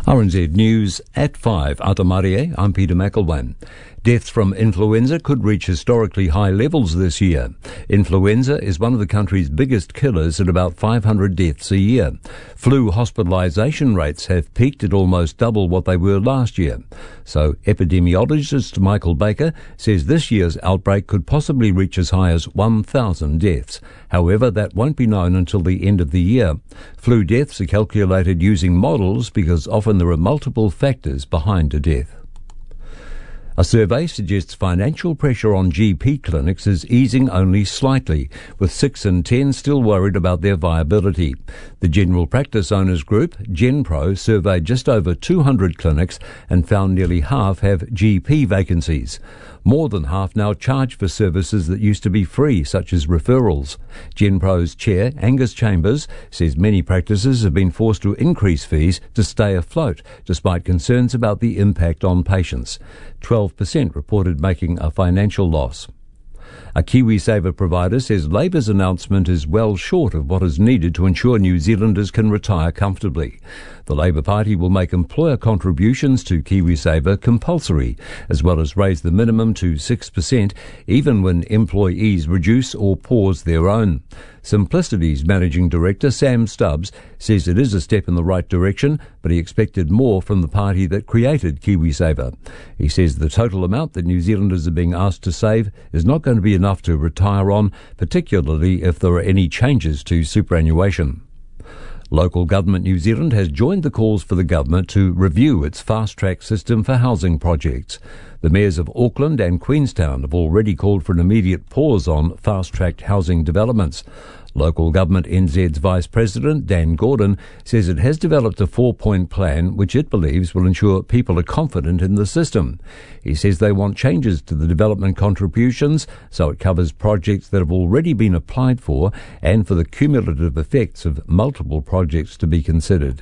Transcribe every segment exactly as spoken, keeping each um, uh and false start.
R N Z News at five. Atamarie, I'm Peter McElwain. Deaths from influenza could reach historically high levels this year. Influenza is one of the country's biggest killers at about five hundred deaths a year. Flu hospitalisation rates have peaked at almost double what they were last year. So epidemiologist Michael Baker says this year's outbreak could possibly reach as high as one thousand deaths. However, that won't be known until the end of the year. Flu deaths are calculated using models because often there are multiple factors behind a death. A survey suggests financial pressure on G P clinics is easing only slightly, with six in ten still worried about their viability. The General Practice Owners Group, GenPro, surveyed just over two hundred clinics and found nearly half have G P vacancies. More than half now charge for services that used to be free, such as referrals. GenPro's chair, Angus Chambers, says many practices have been forced to increase fees to stay afloat, despite concerns about the impact on patients. twelve percent reported making a financial loss. A KiwiSaver provider says Labour's announcement is well short of what is needed to ensure New Zealanders can retire comfortably. The Labour Party will make employer contributions to KiwiSaver compulsory, as well as raise the minimum to six percent, even when employees reduce or pause their own. Simplicity's managing director, Sam Stubbs, says it is a step in the right direction, but he expected more from the party that created KiwiSaver. He says the total amount that New Zealanders are being asked to save is not going to be enough to retire on, particularly if there are any changes to superannuation. Local Government New Zealand has joined the calls for the government to review its fast-track system for housing projects. The mayors of Auckland and Queenstown have already called for an immediate pause on fast-tracked housing developments. Local Government N Z's Vice President, Dan Gordon, says it has developed a four-point plan which it believes will ensure people are confident in the system. He says they want changes to the development contributions so it covers projects that have already been applied for and for the cumulative effects of multiple projects to be considered.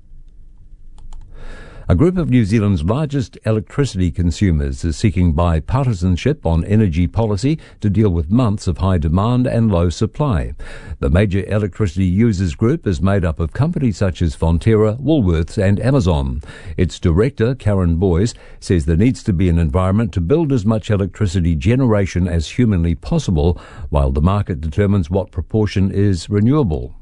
A group of New Zealand's largest electricity consumers is seeking bipartisanship on energy policy to deal with months of high demand and low supply. The major electricity users group is made up of companies such as Fonterra, Woolworths and Amazon. Its director, Karen Boyes, says there needs to be an environment to build as much electricity generation as humanly possible, while the market determines what proportion is renewable.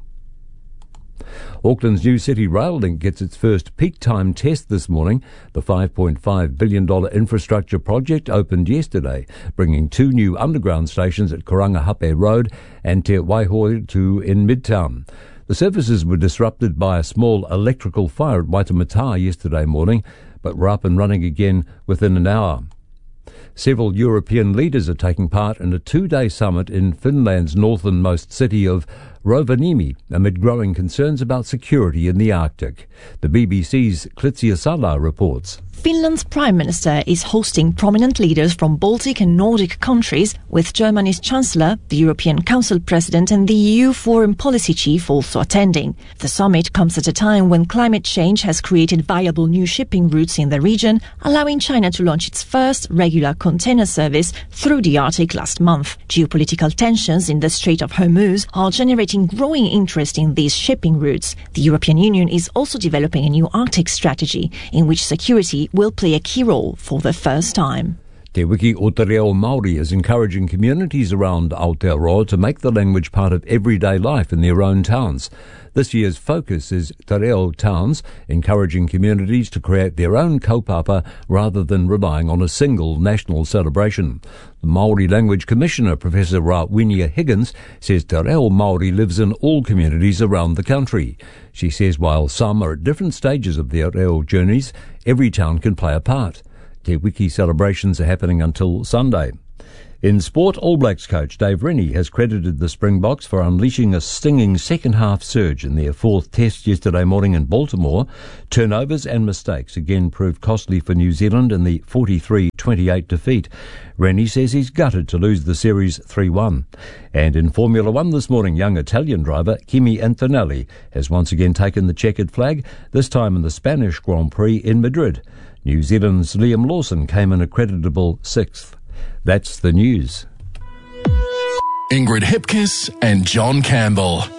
Auckland's new City Rail Link gets its first peak time test this morning. The five point five billion dollars infrastructure project opened yesterday, bringing two new underground stations at Karangahape Road and Te Waihoi in Midtown. The services were disrupted by a small electrical fire at Waitemata yesterday morning, but were up and running again within an hour. Several European leaders are taking part in a two-day summit in Finland's northernmost city of Rovaniemi amid growing concerns about security in the Arctic. The B B C's Klitsia Sala reports. Finland's Prime Minister is hosting prominent leaders from Baltic and Nordic countries, with Germany's Chancellor, the European Council President and the E U Foreign Policy Chief also attending. The summit comes at a time when climate change has created viable new shipping routes in the region, allowing China to launch its first regular container service through the Arctic last month. Geopolitical tensions in the Strait of Hormuz are generating growing interest in these shipping routes. The European Union is also developing a new Arctic strategy in which security will play a key role for the first time. Te Wiki o Te Reo Māori is encouraging communities around Aotearoa to make the language part of everyday life in their own towns. This year's focus is Te Reo Towns, encouraging communities to create their own kaupapa rather than relying on a single national celebration. The Māori Language Commissioner, Professor Rawinia Higgins, says Te Reo Māori lives in all communities around the country. She says while some are at different stages of their reo journeys, every town can play a part. Te Wiki celebrations are happening until Sunday. In sport, All Blacks coach Dave Rennie has credited the Springboks for unleashing a stinging second-half surge in their fourth test yesterday morning in Baltimore. Turnovers and mistakes again proved costly for New Zealand in the forty-three twenty-eight defeat. Rennie says he's gutted to lose the series three one. And in Formula One this morning, young Italian driver Kimi Antonelli has once again taken the checkered flag, this time in the Spanish Grand Prix in Madrid. New Zealand's Liam Lawson came in a creditable sixth. That's the news. Ingrid Hipkiss and John Campbell.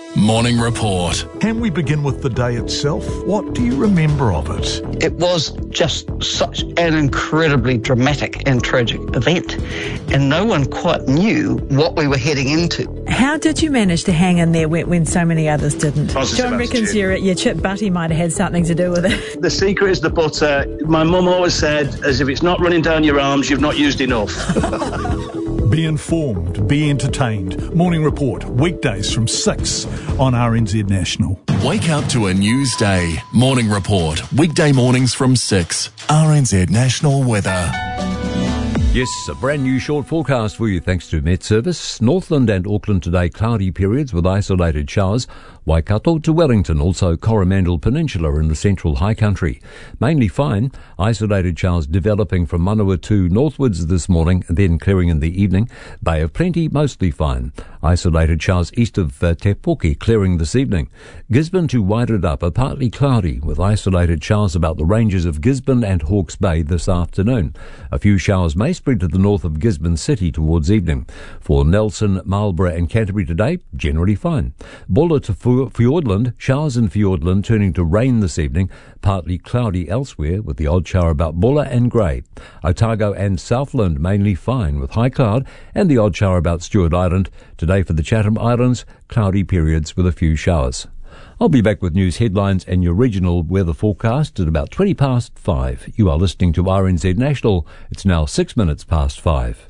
Morning Report. Can we begin with the day itself? What do you remember of it? It was just such an incredibly dramatic and tragic event, and no one quite knew what we were heading into. How did you manage to hang in there when, when so many others didn't? John reckons your, your chip butty might have had something to do with it. The secret is the butter. My mum always said, as if it's not running down your arms, you've not used enough. Be informed, be entertained. Morning Report, weekdays from six on R N Z National. Wake up to a news day. Morning Report, weekday mornings from six. R N Z National Weather. Yes, a brand new short forecast for you thanks to Met Service. Northland and Auckland today, cloudy periods with isolated showers. Waikato to Wellington, also Coromandel Peninsula in the central high country. Mainly fine, isolated showers developing from Manawatu northwards this morning, then clearing in the evening. Bay of Plenty, mostly fine. Isolated showers east of uh, Te Puke, clearing this evening. Gisborne to Wairarapa, partly cloudy, with isolated showers about the ranges of Gisborne and Hawke's Bay this afternoon. A few showers may spread to the north of Gisborne City towards evening. For Nelson, Marlborough and Canterbury today, generally fine. Bulla to Fiordland, showers in Fiordland turning to rain this evening, partly cloudy elsewhere with the odd shower about Bulla and Grey. Otago and Southland mainly fine with high cloud and the odd shower about Stewart Island. Today for the Chatham Islands, cloudy periods with a few showers. I'll be back with news headlines and your regional weather forecast at about twenty past five. You are listening to R N Z National. It's now six minutes past five.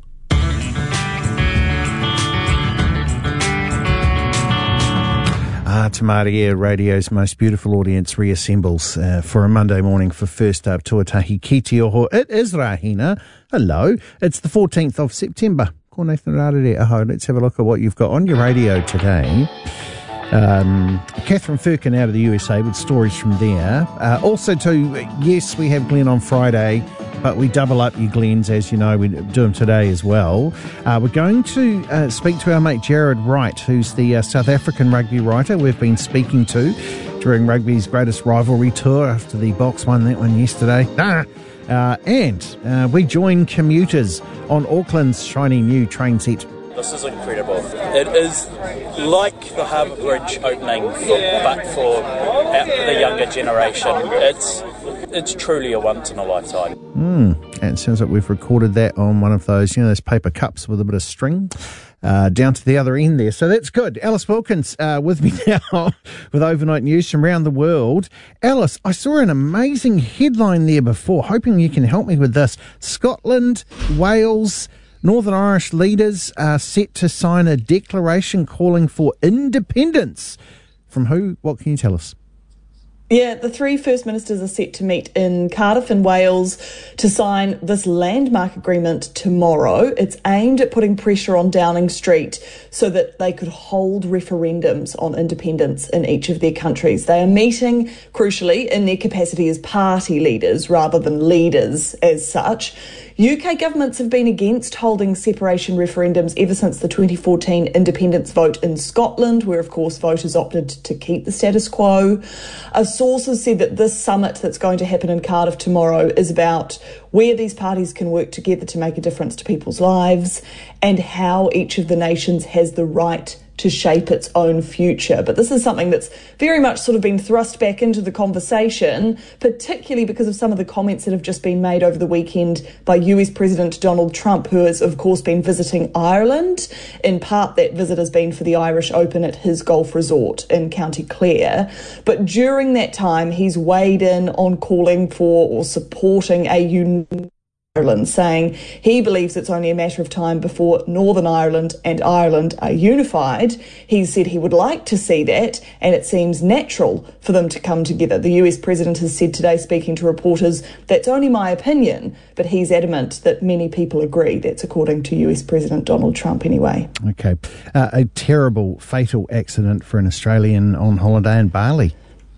Ah, Te Maria Radio's most beautiful audience reassembles uh, for a Monday morning for First Up Tuatahi Ki Te Oho. It is Rahina. Hello. It's the fourteenth of September. Ko Nathan Rarere aho. Let's have a look at what you've got on your radio today. Um, Catherine Firkin out of the U S A with stories from there. Uh, also, too, yes, we have Glenn on Friday, but we double up your Glens, as you know, we do them today as well. Uh, we're going to uh, speak to our mate Jared Wright, who's the uh, South African rugby writer we've been speaking to during rugby's greatest rivalry tour after the Box won that one yesterday. Ah. Uh, and uh, we join commuters on Auckland's shiny new train set. This is incredible. It is like the Harbour Bridge opening, for, but for the younger generation. It's it's truly a once in a lifetime. Mm, and it sounds like we've recorded that on one of those, you know, those paper cups with a bit of string uh, down to the other end there. So that's good. Alice Wilkins uh, with me now with overnight news from around the world. Alice, I saw an amazing headline there before, hoping you can help me with this. Scotland, Wales, Northern Irish leaders are set to sign a declaration calling for independence. From who? What can you tell us? Yeah, the three First Ministers are set to meet in Cardiff in Wales to sign this landmark agreement tomorrow. It's aimed at putting pressure on Downing Street so that they could hold referendums on independence in each of their countries. They are meeting, crucially, in their capacity as party leaders rather than leaders as such. U K governments have been against holding separation referendums ever since the twenty fourteen independence vote in Scotland, where, of course, voters opted to keep the status quo. A source has said that this summit that's going to happen in Cardiff tomorrow is about where these parties can work together to make a difference to people's lives and how each of the nations has the right to shape its own future. But this is something that's very much sort of been thrust back into the conversation, particularly because of some of the comments that have just been made over the weekend by U S President Donald Trump, who has, of course, been visiting Ireland. In part, that visit has been for the Irish Open at his golf resort in County Clare. But during that time, he's weighed in on calling for or supporting a united Ireland, saying he believes it's only a matter of time before Northern Ireland and Ireland are unified. He said he would like to see that, and it seems natural for them to come together. The U S president has said today, speaking to reporters, that's only my opinion, but he's adamant that many people agree. That's according to U S President Donald Trump anyway. Okay. Uh, a terrible, fatal accident for an Australian on holiday in Bali.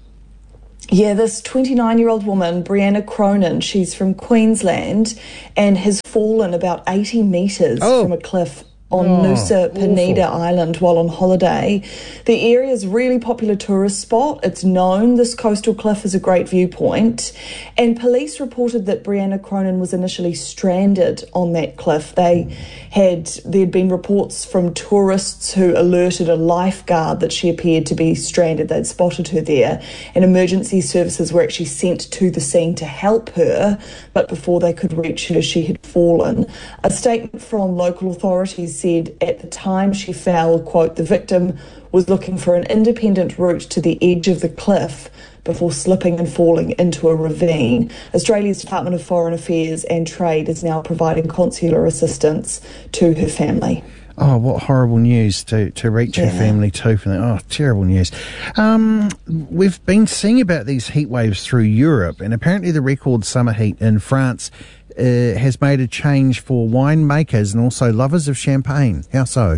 Yeah, this twenty-nine-year-old woman, Brianna Cronin, she's from Queensland and has fallen about eighty metres oh. from a cliff on oh, Nusa Penida awful. Island while on holiday. The area is a really popular tourist spot. It's known this coastal cliff is a great viewpoint. And police reported that Brianna Cronin was initially stranded on that cliff. They had, there had been reports from tourists who alerted a lifeguard that she appeared to be stranded. They'd spotted her there. And emergency services were actually sent to the scene to help her. But before they could reach her, she had fallen. A statement from local authorities said at the time she fell, quote, the victim was looking for an independent route to the edge of the cliff before slipping and falling into a ravine. Australia's Department of Foreign Affairs and Trade is now providing consular assistance to her family. Oh, what horrible news to, to reach yeah. her family too. From that. Oh, terrible news. Um, we've been seeing about these heat waves through Europe, and apparently the record summer heat in France Uh, has made a change for winemakers and also lovers of champagne. How so?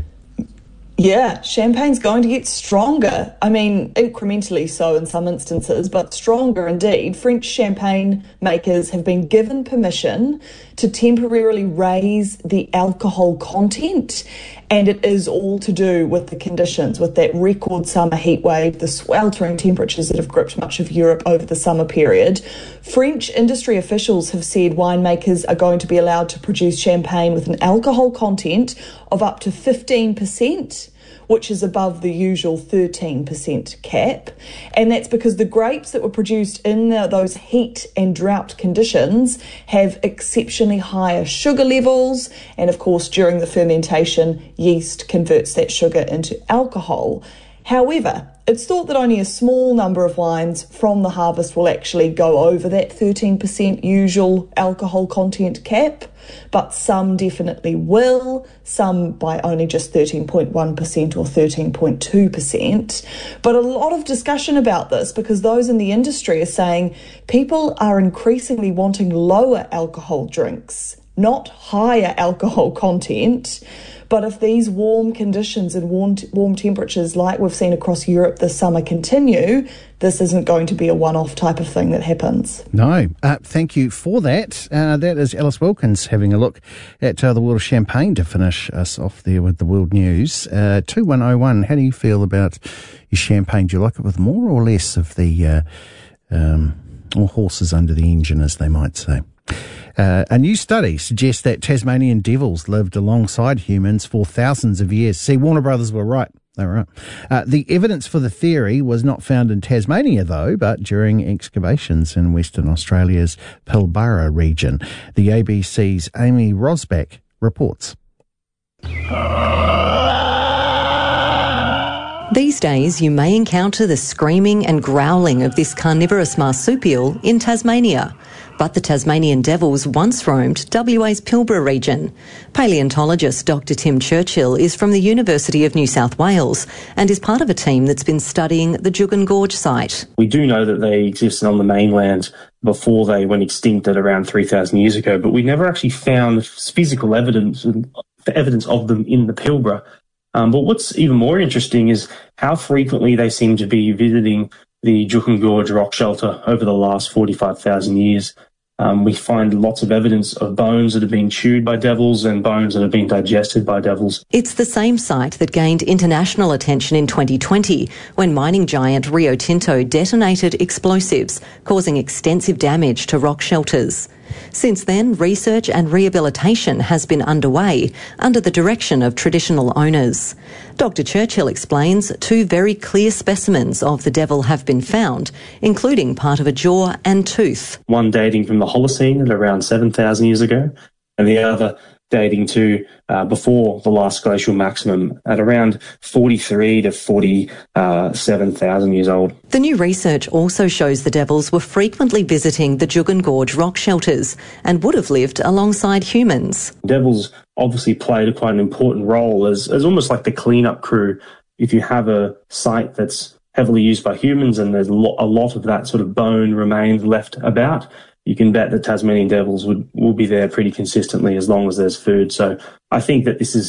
Yeah, champagne's going to get stronger. I mean, incrementally so in some instances, but stronger indeed. French champagne makers have been given permission to temporarily raise the alcohol content, and it is all to do with the conditions, with that record summer heat wave, the sweltering temperatures that have gripped much of Europe over the summer period. French industry officials have said winemakers are going to be allowed to produce champagne with an alcohol content of up to fifteen percent, which is above the usual thirteen percent cap. And that's because the grapes that were produced in the, those heat and drought conditions have exceptionally higher sugar levels. And of course, during the fermentation, yeast converts that sugar into alcohol. However, it's thought that only a small number of wines from the harvest will actually go over that thirteen percent usual alcohol content cap, but some definitely will, some by only just thirteen point one percent or thirteen point two percent. But a lot of discussion about this because those in the industry are saying people are increasingly wanting lower alcohol drinks, not higher alcohol content. But if these warm conditions and warm, warm temperatures like we've seen across Europe this summer continue, this isn't going to be a one-off type of thing that happens. No. Uh, thank you for that. Uh, that is Alice Wilkins having a look at uh, the world of champagne to finish us off there with the world news. Uh, two one oh one, how do you feel about your champagne? Do you like it with more or less of the uh, um, or horses under the engine, as they might say? Uh, a new study suggests that Tasmanian devils lived alongside humans for thousands of years. See, Warner Brothers were right. They were right. Uh, the evidence for the theory was not found in Tasmania, though, but during excavations in Western Australia's Pilbara region. The A B C's Amy Rosbach reports. These days, you may encounter the screaming and growling of this carnivorous marsupial in Tasmania. But the Tasmanian devils once roamed W A's Pilbara region. Paleontologist Doctor Tim Churchill is from the University of New South Wales and is part of a team that's been studying the Juukan Gorge site. We do know that they existed on the mainland before they went extinct at around three thousand years ago, but we never actually found physical evidence, evidence of them in the Pilbara. Um, but what's even more interesting is how frequently they seem to be visiting the Juukan Gorge rock shelter over the last forty-five thousand years. Um, we find lots of evidence of bones that have been chewed by devils and bones that have been digested by devils. It's the same site that gained international attention in twenty twenty when mining giant Rio Tinto detonated explosives, causing extensive damage to rock shelters. Since then, research and rehabilitation has been underway under the direction of traditional owners. Doctor Churchill explains two very clear specimens of the devil have been found, including part of a jaw and tooth. One dating from the Holocene at around seven thousand years ago, and the other dating to uh, before the last glacial maximum at around forty-three to forty-seven thousand years old. The new research also shows the devils were frequently visiting the Juukan Gorge rock shelters and would have lived alongside humans. Devils obviously played quite an important role as, as almost like the cleanup crew. If you have a site that's heavily used by humans and there's a lot of that sort of bone remains left about, you can bet that Tasmanian devils would will be there pretty consistently as long as there's food. So I think that this is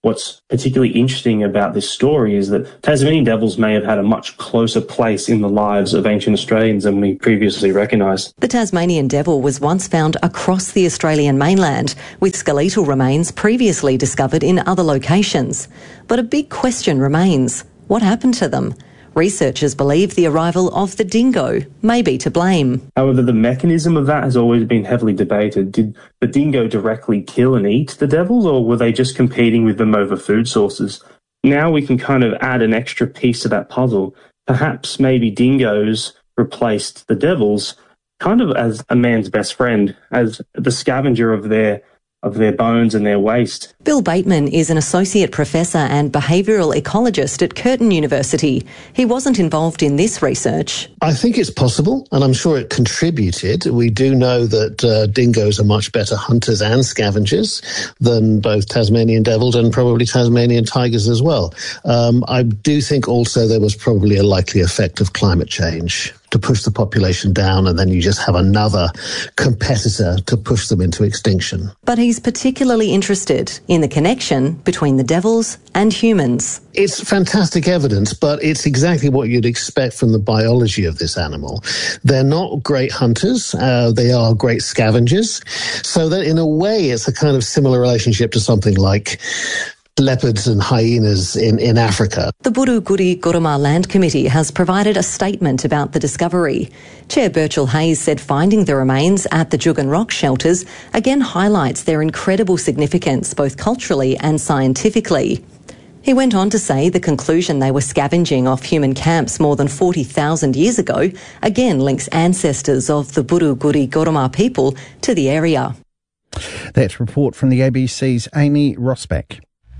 what's particularly interesting about this story is that Tasmanian devils may have had a much closer place in the lives of ancient Australians than we previously recognised. The Tasmanian devil was once found across the Australian mainland, with skeletal remains previously discovered in other locations. But a big question remains: what happened to them? Researchers believe the arrival of the dingo may be to blame. However, the mechanism of that has always been heavily debated. Did the dingo directly kill and eat the devils, or were they just competing with them over food sources? Now we can kind of add an extra piece to that puzzle. Perhaps maybe dingoes replaced the devils kind of as a man's best friend, as the scavenger of their of their bones and their waste. Bill Bateman is an associate professor and behavioural ecologist at Curtin University. He wasn't involved in this research. I think it's possible, and I'm sure it contributed. We do know that uh, dingoes are much better hunters and scavengers than both Tasmanian devils and probably Tasmanian tigers as well. Um, I do think also there was probably a likely effect of climate change to push the population down, and then you just have another competitor to push them into extinction. But he's particularly interested in the connection between the devils and humans. It's fantastic evidence, but it's exactly what you'd expect from the biology of this animal. They're not great hunters, uh, they are great scavengers, so that in a way it's a kind of similar relationship to something like leopards and hyenas in, in Africa. The Buru-Guri Guruma Land Committee has provided a statement about the discovery. Chair Birchall Hayes said finding the remains at the Juukan Rock shelters again highlights their incredible significance both culturally and scientifically. He went on to say the conclusion they were scavenging off human camps more than forty thousand years ago again links ancestors of the Buru-Guri Guruma people to the area. That report from the A B C's Amy Rosbach.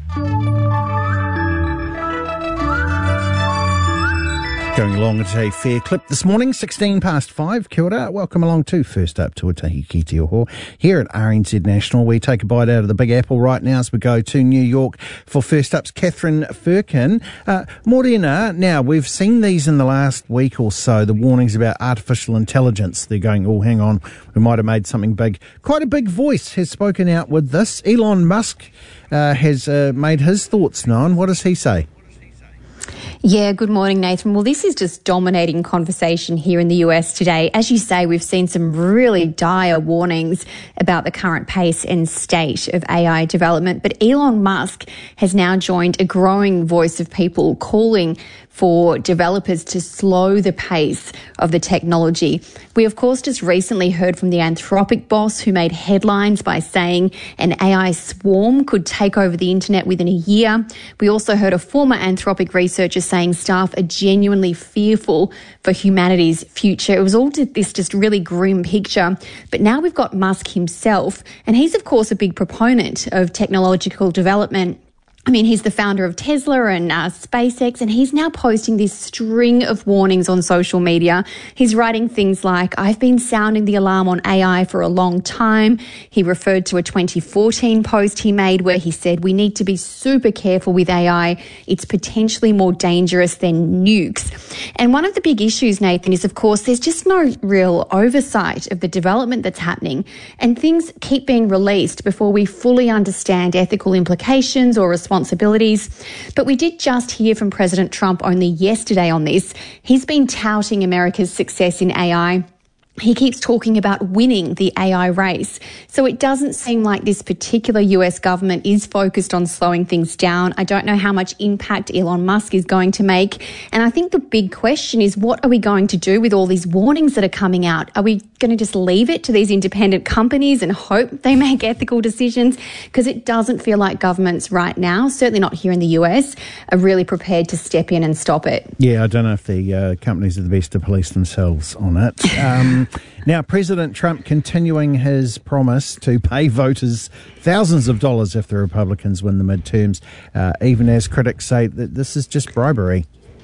Going along at a fair clip this morning, sixteen past five. Kia ora. Welcome along to First Up Tuatahi Ki Te Oho here at R N Z National. We take a bite out of the Big Apple right now as we go to New York for First Up's Catherine Firkin. Uh, Morena, now we've seen these in the last week or so, the warnings about artificial intelligence. They're going, oh, hang on, we might have made something big. Quite a big voice has spoken out with this. Elon Musk uh, has uh, made his thoughts known. What does he say? Yeah, good morning, Nathan. Well, this is just dominating conversation here in the U S today. As you say, we've seen some really dire warnings about the current pace and state of A I development. But Elon Musk has now joined a growing voice of people calling for developers to slow the pace of the technology. We, of course, just recently heard from the Anthropic boss who made headlines by saying an A I swarm could take over the internet within a year. We also heard a former Anthropic researcher saying staff are genuinely fearful for humanity's future. It was all this just really grim picture. But now we've got Musk himself, and he's, of course, a big proponent of technological development. I mean, he's the founder of Tesla and uh, SpaceX, and he's now posting this string of warnings on social media. He's writing things like, I've been sounding the alarm on A I for a long time. He referred to a twenty fourteen post he made where he said, we need to be super careful with A I. It's potentially more dangerous than nukes. And one of the big issues, Nathan, is, of course, there's just no real oversight of the development that's happening, and things keep being released before we fully understand ethical implications or responsibilities. responsibilities. But we did just hear from President Trump only yesterday on this. He's been touting America's success in A I. He keeps talking about winning the A I race. So it doesn't seem like this particular U S government is focused on slowing things down. I don't know how much impact Elon Musk is going to make. And I think the big question is, what are we going to do with all these warnings that are coming out? Are we going to just leave it to these independent companies and hope they make ethical decisions? Because it doesn't feel like governments right now, certainly not here in the U S, are really prepared to step in and stop it. Yeah, I don't know if the uh, companies are the best to police themselves on it. Um, Now, President Trump continuing his promise to pay voters thousands of dollars if the Republicans win the midterms, uh, even as critics say that this is just bribery.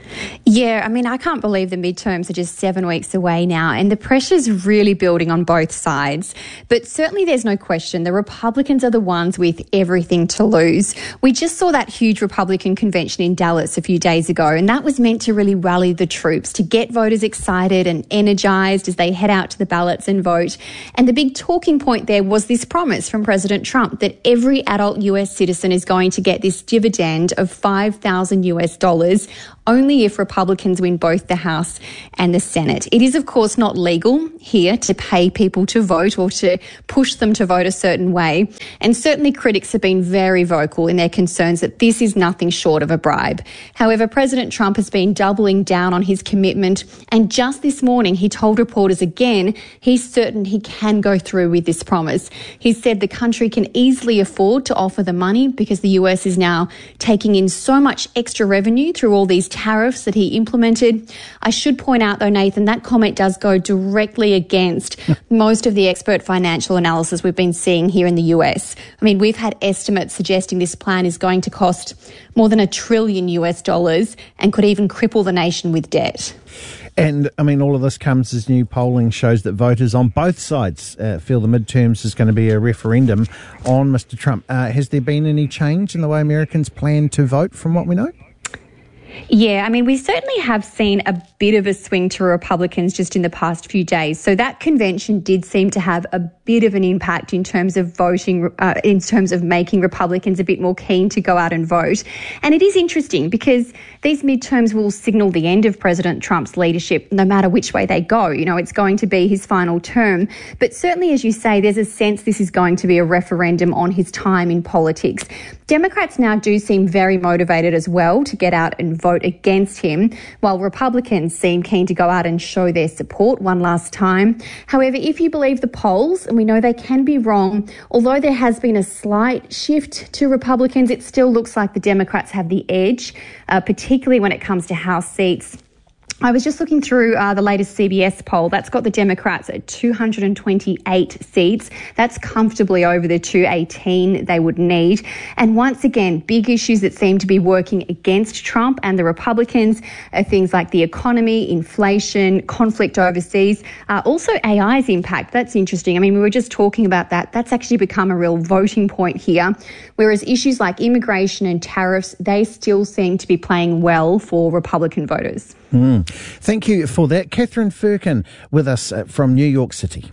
Yeah, I mean, I can't believe the midterms are just seven weeks away now, and the pressure's really building on both sides. But certainly there's no question the Republicans are the ones with everything to lose. We just saw that huge Republican convention in Dallas a few days ago, and that was meant to really rally the troops, to get voters excited and energised as they head out to the ballots and vote. And the big talking point there was this promise from President Trump that every adult U S citizen is going to get this dividend of five thousand US dollars only if Republicans win both the House and the Senate. It is, of course, not legal here to pay people to vote or to push them to vote a certain way. And certainly critics have been very vocal in their concerns that this is nothing short of a bribe. However, President Trump has been doubling down on his commitment. And just this morning, he told reporters again he's certain he can go through with this promise. He said the country can easily afford to offer the money because the U S is now taking in so much extra revenue through all these tariffs that he implemented. I should point out, though, Nathan, that comment does go directly against most of the expert financial analysis we've been seeing here in the U S. I mean, we've had estimates suggesting this plan is going to cost more than a trillion U S dollars and could even cripple the nation with debt. And, I mean, all of this comes as new polling shows that voters on both sides uh, feel the midterms is going to be a referendum on Mister Trump. Uh, has there been any change in the way Americans plan to vote from what we know? Yeah, I mean, we certainly have seen a bit of a swing to Republicans just in the past few days. So that convention did seem to have a bit of an impact in terms of voting, uh, in terms of making Republicans a bit more keen to go out and vote. And it is interesting because these midterms will signal the end of President Trump's leadership, no matter which way they go. You know, it's going to be his final term. But certainly, as you say, there's a sense this is going to be a referendum on his time in politics. Democrats now do seem very motivated as well to get out and vote against him, while Republicans seem keen to go out and show their support one last time. However, if you believe the polls, and we know they can be wrong, although there has been a slight shift to Republicans, it still looks like the Democrats have the edge, uh, particularly when it comes to House seats. I was just looking through uh, the latest C B S poll. That's got the Democrats at two hundred twenty-eight seats. That's comfortably over the two hundred eighteen they would need. And once again, big issues that seem to be working against Trump and the Republicans are things like the economy, inflation, conflict overseas, uh, also A I's impact. That's interesting. I mean, we were just talking about that. That's actually become a real voting point here. Whereas issues like immigration and tariffs, they still seem to be playing well for Republican voters. Mm. Thank you for that. Catherine Firkin with us uh, from New York City.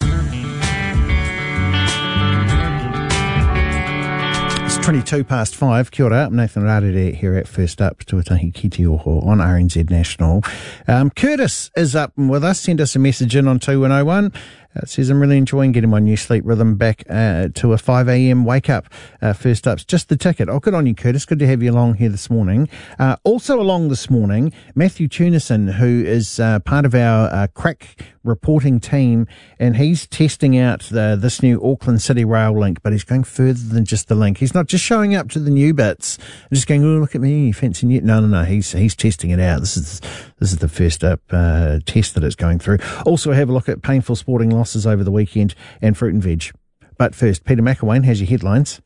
It's twenty-two past five. Kia ora. I'm Nathan Rarere here at First Up, Tuatahi Ki Te Oho on R N Z National. Um, Curtis is up with us. Send us a message in on two one oh one. Uh, it says, I'm really enjoying getting my new sleep rhythm back uh, to a five a.m. wake up. Uh, first up's just the ticket. Oh, good on you, Curtis. Good to have you along here this morning. Uh, also along this morning, Matthew Tunison, who is uh, part of our uh, crack reporting team, and he's testing out the, this new Auckland City Rail link, but he's going further than just the link. He's not just showing up to the new bits and just going, oh, look at me, fancy new. No, no, no. He's he's testing it out. This is this is the first up uh, test that it's going through. Also, have a look at painful sporting losses over the weekend and fruit and veg. But first, Peter McElwain has your headlines.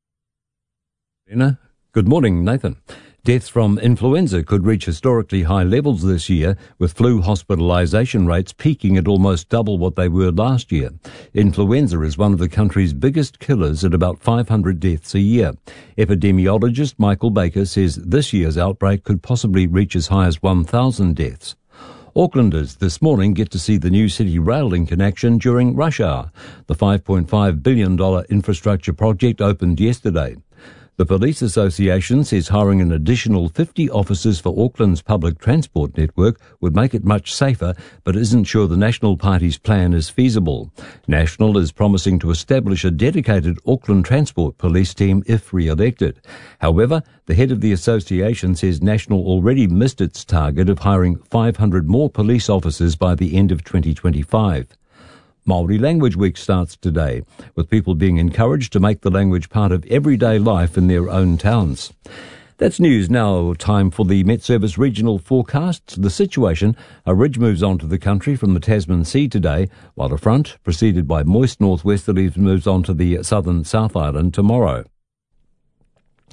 Good morning, Nathan. Deaths from influenza could reach historically high levels this year, with flu hospitalisation rates peaking at almost double what they were last year. Influenza is one of the country's biggest killers at about five hundred deaths a year. Epidemiologist Michael Baker says this year's outbreak could possibly reach as high as one thousand deaths. Aucklanders this morning get to see the new City Rail link in action during rush hour. The five point five billion dollars infrastructure project opened yesterday. The Police Association says hiring an additional fifty officers for Auckland's public transport network would make it much safer, but isn't sure the National Party's plan is feasible. National is promising to establish a dedicated Auckland Transport Police team if re-elected. However, the head of the association says National already missed its target of hiring five hundred more police officers by the end of twenty twenty-five. Māori Language Week starts today, with people being encouraged to make the language part of everyday life in their own towns. That's news. Now time for the Met Service regional forecasts. The situation: a ridge moves onto the country from the Tasman Sea today, while a front, preceded by moist northwesterlies, moves onto the southern South Island tomorrow.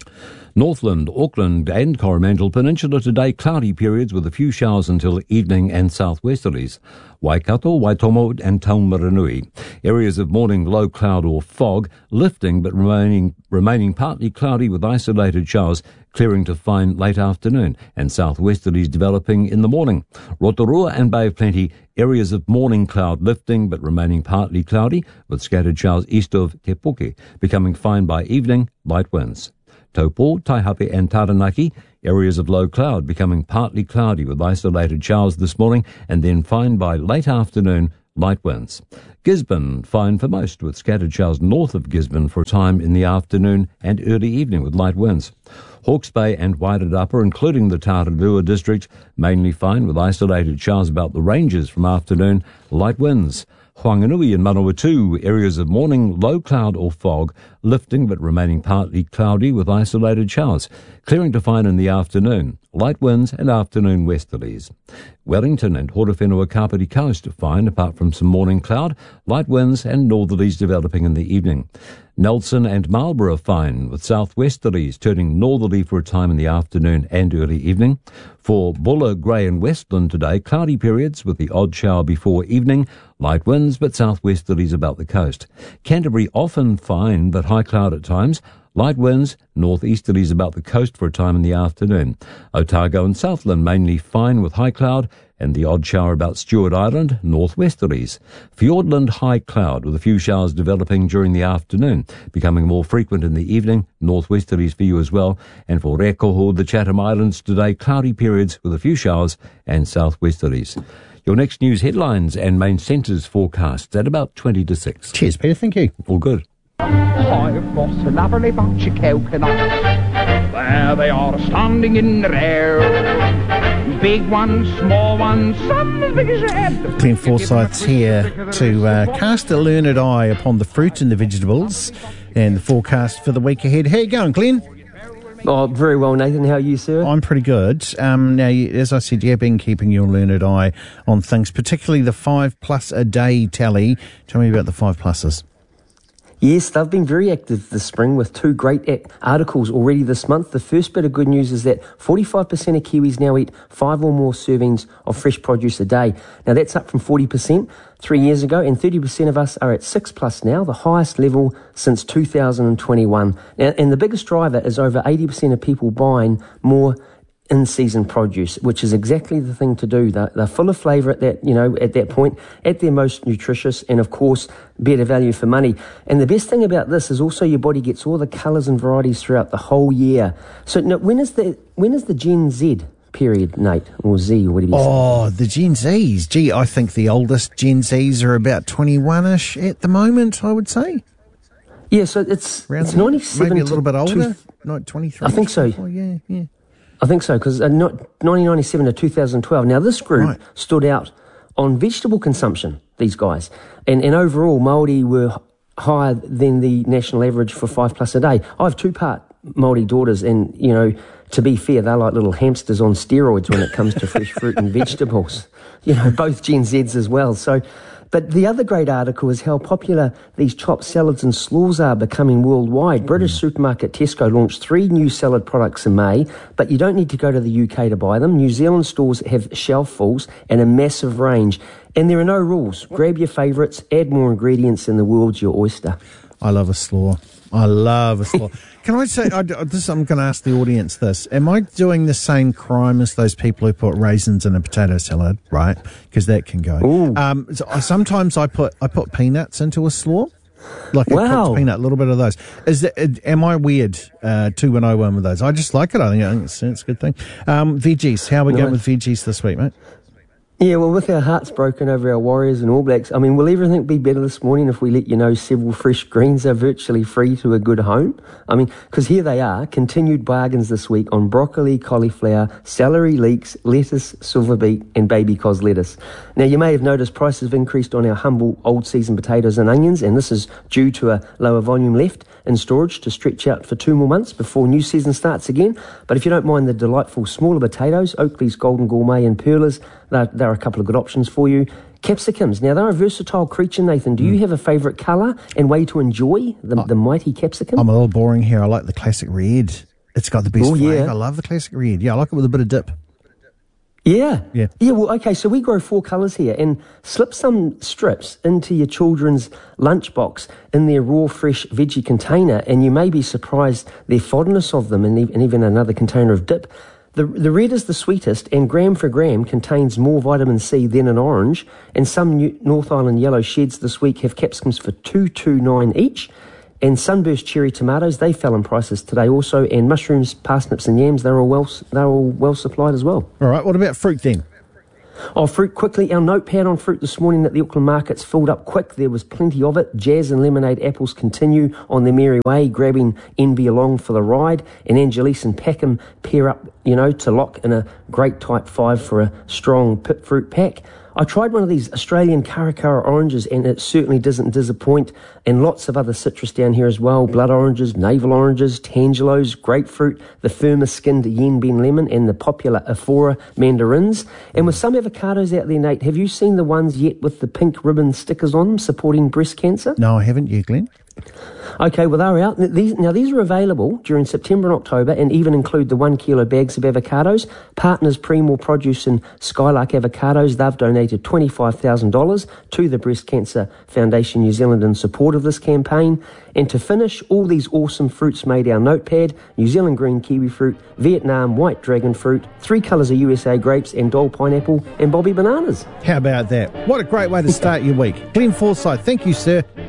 Northland, Auckland and Coromandel Peninsula today, cloudy periods with a few showers until evening and southwesterlies. Waikato, Waitomo and Taumaranui. Areas of morning low cloud or fog, lifting but remaining remaining partly cloudy with isolated showers, clearing to fine late afternoon, and southwesterlies developing in the morning. Rotorua and Bay of Plenty, areas of morning cloud lifting but remaining partly cloudy with scattered showers east of Te Puke, becoming fine by evening, light winds. Taupo, Taihape and Taranaki, areas of low cloud becoming partly cloudy with isolated showers this morning and then fine by late afternoon, light winds. Gisborne, fine for most with scattered showers north of Gisborne for a time in the afternoon and early evening with light winds. Hawke's Bay and Wairarapa, including the Tararua district, mainly fine with isolated showers about the ranges from afternoon, light winds. Whanganui and Manawatu, areas of morning low cloud or fog, lifting but remaining partly cloudy with isolated showers, clearing to fine in the afternoon, light winds and afternoon westerlies. Wellington and Horowhenua Kapiti Coast fine apart from some morning cloud, light winds and northerlies developing in the evening. Nelson and Marlborough fine with southwesterlies turning northerly for a time in the afternoon and early evening. For Buller, Grey and Westland today, cloudy periods with the odd shower before evening, light winds but southwesterlies about the coast. Canterbury often fine but high cloud at times, light winds, northeasterlies about the coast for a time in the afternoon. Otago and Southland mainly fine with high cloud and the odd shower about Stewart Island, northwesterlies. Fiordland high cloud with a few showers developing during the afternoon, becoming more frequent in the evening, northwesterlies for you as well. And for Rekoho, the Chatham Islands today, cloudy periods with a few showers and southwesterlies. Your next news headlines and main centres forecasts at about twenty to six. Cheers, Peter. Thank you. All good. I've got a lovely bunch of coconuts. There they are standing in the air. Big ones, small ones, some as big as your head. Glenn Forsyth's here to uh, cast a learned eye upon the fruit and the vegetables and the forecast for the week ahead. How you going, Glenn? Oh, very well, Nathan. How are you, sir? I'm pretty good. Um, now, as I said, you have been keeping your learned eye on things, particularly the five plus a day tally. Tell me about the five pluses. Yes, they've been very active this spring with two great articles already this month. The first bit of good news is that forty-five percent of Kiwis now eat five or more servings of fresh produce a day. Now, that's up from forty percent three years ago, and thirty percent of us are at six plus now, the highest level since two thousand twenty-one. Now, and the biggest driver is over eighty percent of people buying more in-season produce, which is exactly the thing to do. They're, they're full of flavour at that, you know, at that point, at their most nutritious, and of course, better value for money. And the best thing about this is also your body gets all the colours and varieties throughout the whole year. So now, when is the when is the Gen Z period, Nate, or Z, or whatever you say? Oh, the Gen Zs. Gee, I think the oldest Gen Zs are about twenty-one-ish at the moment, I would say. Yeah, so it's, Around it's ninety-seven. Maybe a little bit older, two, like twenty-three. I think so. Oh, yeah, yeah. I think so, because uh, nineteen ninety-seven to two thousand twelve. Now, this group right. stood out on vegetable consumption, these guys. And, and overall, Māori were higher than the national average for five plus a day. I have two-part Māori daughters, and, you know, to be fair, they're like little hamsters on steroids when it comes to fresh fruit and vegetables. You know, both Gen Zs as well. So, but the other great article is how popular these chopped salads and slaws are becoming worldwide. British mm. supermarket Tesco launched three new salad products in May, but you don't need to go to the U K to buy them. New Zealand stores have shelf fulls and a massive range. And there are no rules. Grab your favourites, add more ingredients, and the world's your oyster. I love a slaw. I love a slaw. Can I say, I, this, I'm going to ask the audience this. Am I doing the same crime as those people who put raisins in a potato salad, right? Because that can go. Um, so I, sometimes I put I put peanuts into a slaw, like a wow. cooked peanut, a little bit of those. Is that, am I weird, uh, two one oh one with those? I just like it. I think, I think it's, it's a good thing. Um, veggies. How are we no. going with veggies this week, mate? Yeah, well, with our hearts broken over our Warriors and All Blacks, I mean, will everything be better this morning if we let you know several fresh greens are virtually free to a good home? I mean, because here they are, continued bargains this week on broccoli, cauliflower, celery leeks, lettuce, silver beet and baby cos lettuce. Now, you may have noticed prices have increased on our humble old season potatoes and onions, and this is due to a lower volume left in storage to stretch out for two more months before new season starts again. But if you don't mind the delightful smaller potatoes, Oakley's Golden Gourmet and Perlers, they're, they're a couple of good options for you. Capsicums. Now, they're a versatile creature, Nathan. Do you have a favourite colour and way to enjoy the, the mighty capsicum? I'm a little boring here. I like the classic red. It's got the best Oh, flavour. yeah. I love the classic red. Yeah, I like it with a bit of dip. Yeah. Yeah. Yeah, well, okay, so we grow four colours here, and slip some strips into your children's lunchbox in their raw, fresh veggie container, and you may be surprised their fondness of them, and e- and even another container of dip. The, the red is the sweetest, and gram for gram contains more vitamin C than an orange, and some New North Island yellow sheds this week have capsicums for two dollars twenty-nine each. And sunburst cherry tomatoes, they fell in prices today also, and mushrooms, parsnips and yams, they're all well, they're all well supplied as well. All right, what about fruit then? Oh, fruit quickly. Our notepad on fruit this morning at the Auckland markets filled up quick. There was plenty of it. Jazz and lemonade apples continue on their merry way, grabbing envy along for the ride. And Angelise and Packham pair up, you know, to lock in a great type five for a strong pit fruit pack. I tried one of these Australian Caracara oranges, and it certainly doesn't disappoint. And lots of other citrus down here as well. Blood oranges, navel oranges, tangelos, grapefruit, the firmer skinned yen ben lemon, and the popular Aphora mandarins. And with some avocados out there, Nate, have you seen the ones yet with the pink ribbon stickers on them supporting breast cancer? No, I haven't yet, Glenn. Okay, well, they're out. These, now, these are available during September and October, and even include the one kilo bags of avocados. Partners Primor Produce and Skylark Avocados, they've donated twenty-five thousand dollars to the Breast Cancer Foundation New Zealand in support of this campaign. And to finish, all these awesome fruits made our notepad: New Zealand green kiwi fruit, Vietnam white dragon fruit, three colours of U S A grapes, and Dole pineapple, and Bobby bananas. How about that? What a great way to start your week. Glenn Forsyth, thank you, sir.